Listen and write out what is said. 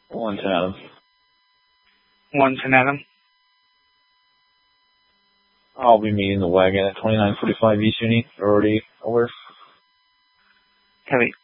110 Adam. 110 Adam. I'll be meeting the wagon at 2945 East Uni. Already aware. Heavy.